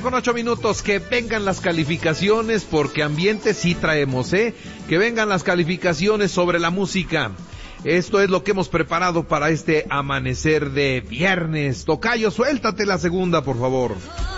con 8 minutos, que vengan las calificaciones, porque ambiente sí traemos, que vengan las calificaciones sobre la música. Esto es lo que hemos preparado para este amanecer de viernes. Tocayo, suéltate la segunda, por favor.